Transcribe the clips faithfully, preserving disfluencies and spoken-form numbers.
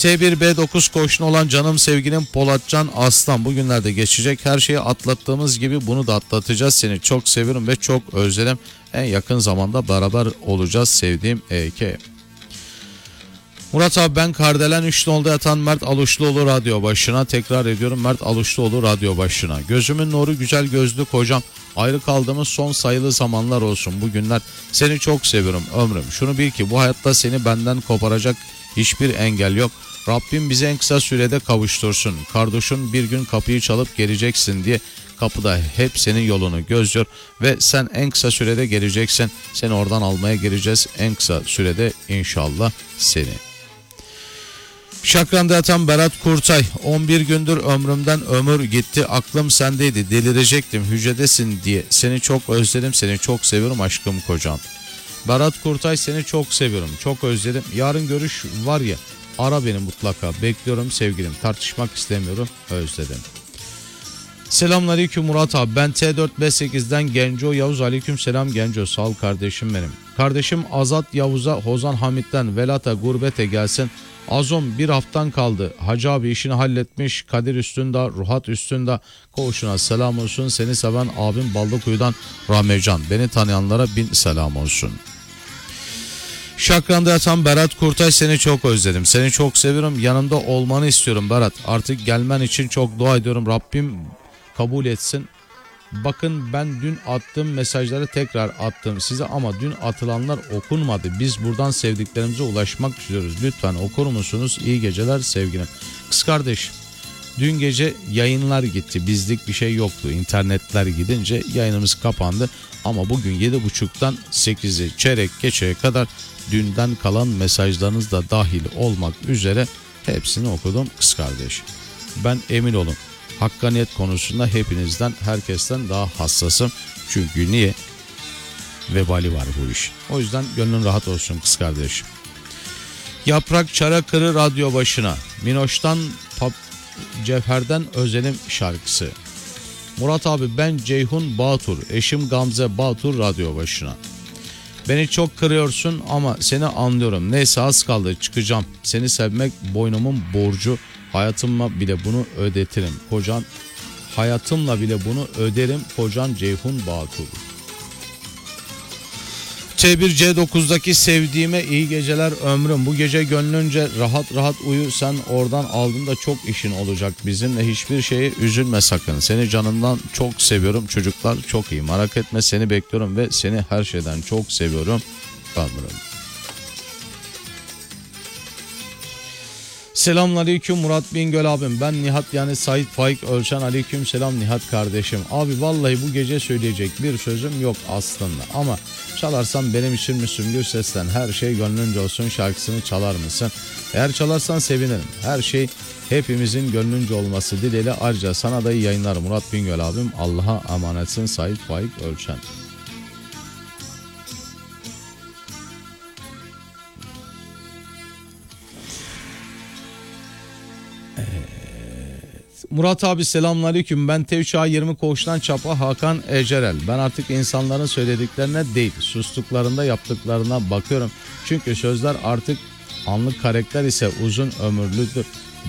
T bir B dokuz koşun olan canım sevgilim Polatcan Aslan, bugünlerde geçecek, her şeyi atlattığımız gibi bunu da atlatacağız. Seni çok seviyorum ve çok özledim. En yakın zamanda beraber olacağız sevdiğim E K. Murat abi, ben Kardelen üç nolda yatan Mert Aluşluoğlu radyo başına. Tekrar ediyorum, Mert Aluşluoğlu radyo başına. Gözümün nuru güzel gözlü kocam. Ayrı kaldığımız son sayılı zamanlar olsun bugünler. Seni çok seviyorum ömrüm. Şunu bil ki bu hayatta seni benden koparacak hiçbir engel yok. Rabbim bizi en kısa sürede kavuştursun. Kardeşin bir gün kapıyı çalıp geleceksin diye kapıda hep senin yolunu gözlüyor ve sen en kısa sürede geleceksin. Seni oradan almaya geleceğiz en kısa sürede inşallah seni. Şakran'da yatan Berat Kurtay, on bir gündür ömrümden ömür gitti, aklım sendeydi, delirecektim, hücredesin diye seni çok özledim, seni çok seviyorum aşkım kocam. Berat Kurtay, seni çok seviyorum, çok özledim, yarın görüş var ya, ara beni mutlaka, bekliyorum sevgilim, tartışmak istemiyorum, özledim. Selamünaleyküm Murat abi, ben T dört B sekizden Genco Yavuz. Aleyküm selam Genco, sağ ol kardeşim benim. Kardeşim Azat Yavuz'a Hozan Hamit'ten velata gurbete gelsin. Azom bir haftan kaldı. Hacı abi işini halletmiş. Kadir üstünde, Ruhat üstünde. Koğuşuna selam olsun. Seni seven abim Ballıkuyu'dan Rahmecan. Beni tanıyanlara bin selam olsun. Şakran'da yatan Berat Kurtay, seni çok özledim. Seni çok seviyorum. Yanımda olmanı istiyorum Berat. Artık gelmen için çok dua ediyorum. Rabbim kabul etsin. Bakın, ben dün attığım mesajları tekrar attım size ama dün atılanlar okunmadı. Biz buradan sevdiklerimize ulaşmak istiyoruz. Lütfen okur musunuz? İyi geceler sevgilim. Kız kardeş, dün gece yayınlar gitti. Bizlik bir şey yoktu. İnternetler gidince yayınımız kapandı. Ama bugün yedi buçuktan sekizi çeyrek geçeye kadar dünden kalan mesajlarınız da dahil olmak üzere hepsini okudum kız kardeş. Ben emin olun, hakkaniyet konusunda hepinizden, herkesten daha hassasım. Çünkü niye? Vebali var bu iş. O yüzden gönlün rahat olsun kız kardeşim. Yaprak Çarakırı radyo başına. Minoş'tan Pap Cevher'den Özelim şarkısı. Murat abi, ben Ceyhun Bağtur. Eşim Gamze Bağtur radyo başına. Beni çok kırıyorsun ama seni anlıyorum. Neyse, az kaldı çıkacağım. Seni sevmek boynumun borcu. Hayatımla bile bunu ödetirim kocan. Hayatımla bile bunu öderim kocan Ceyhun Bağkur. T bir C dokuzdaki sevdiğime iyi geceler ömrüm. Bu gece gönlünce rahat rahat uyu. Sen oradan aldın da çok işin olacak bizimle. Hiçbir şeye üzülme sakın. Seni canımdan çok seviyorum. Çocuklar çok iyi. Merak etme, seni bekliyorum ve seni her şeyden çok seviyorum ömrüm. Selamünaleyküm Murat Bingöl abim. Ben Nihat, yani Sait Faik Ölçen. Aleyküm selam Nihat kardeşim. Abi vallahi bu gece söyleyecek bir sözüm yok aslında. Ama çalarsan benim için Müslüm Gürses'ten Her Şey Gönlünce Olsun şarkısını çalar mısın? Eğer çalarsan sevinirim. Her şey hepimizin gönlünce olması dileğiyle. Ayrıca sana da iyi yayınlar Murat Bingöl abim. Allah'a emanetsin Sait Faik Ölçen. Murat abi selamünaleyküm. Ben T üç A yirmi koğuştan Çapa Hakan Ecerel. Ben artık insanların söylediklerine değil, sustuklarında yaptıklarına bakıyorum. Çünkü sözler artık anlık, karakter ise uzun ömürlüdür.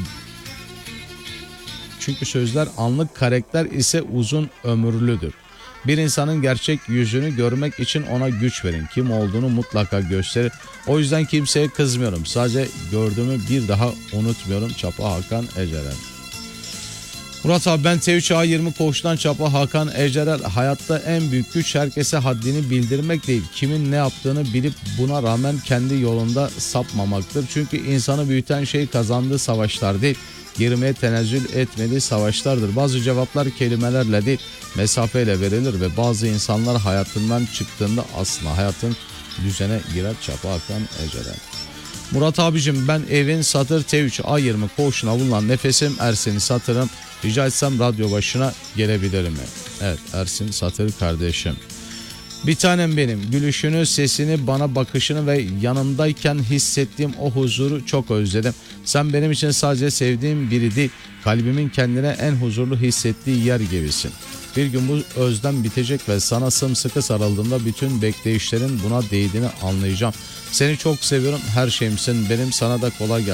Çünkü sözler anlık, karakter ise uzun ömürlüdür. Bir insanın gerçek yüzünü görmek için ona güç verin. Kim olduğunu mutlaka gösterir. O yüzden kimseye kızmıyorum. Sadece gördüğümü bir daha unutmuyorum. Çapa Hakan Ecerel. Murat abi, ben T üç A yirmi koğuştan Çapa Hakan Ecerel. Hayatta en büyük güç herkese haddini bildirmek değil, kimin ne yaptığını bilip buna rağmen kendi yolunda sapmamaktır. Çünkü insanı büyüten şey kazandığı savaşlar değil, girmeye tenezzül etmediği savaşlardır. Bazı cevaplar kelimelerle değil, mesafeyle verilir ve bazı insanlar hayatından çıktığında aslında hayatın düzene girer. Çapa Hakan Ecerel. Murat abicim, ben evin satır T üç A yirmi koğuşuna bulunan Nefesim Ersin'i satırım. Rica etsem radyo başına gelebilir mi? Evet, Ersin Satır kardeşim. Bir tanem benim, gülüşünü, sesini, bana bakışını ve yanımdayken hissettiğim o huzuru çok özledim. Sen benim için sadece sevdiğim biri değil, kalbimin kendine en huzurlu hissettiği yer gibisin. Bir gün bu özlem bitecek ve sana sımsıkı sarıldığımda bütün bekleyişlerin buna değdiğini anlayacağım. Seni çok seviyorum, her şeyimsin benim, sana da kolay gelsin.